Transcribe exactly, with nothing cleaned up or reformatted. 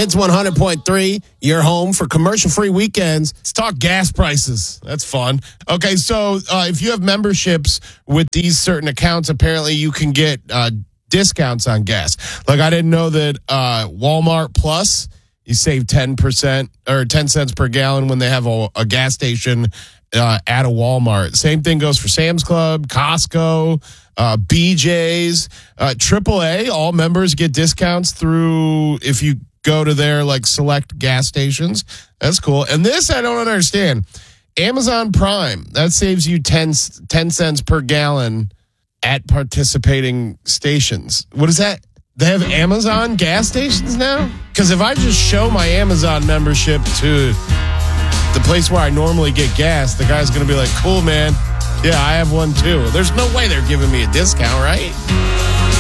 Hits one hundred point three, your home for commercial-free weekends. Let's talk gas prices. That's fun. Okay, so uh, if you have memberships with these certain accounts, apparently you can get uh, discounts on gas. Like, I didn't know that uh, Walmart Plus, you save ten percent or ten cents per gallon when they have a, a gas station uh, at a Walmart. Same thing goes for Sam's Club, Costco, uh, B J's, uh, triple A. All members get discounts through if you go to their like select gas stations. That's cool. And this I don't understand. Amazon Prime, that saves you ten, ten cents per gallon at participating stations. What is that? They have Amazon gas stations now? Because if I just show my Amazon membership to the place where I normally get gas, the guy's going to be like, cool, man. Yeah, I have one too. There's no way they're giving me a discount, right?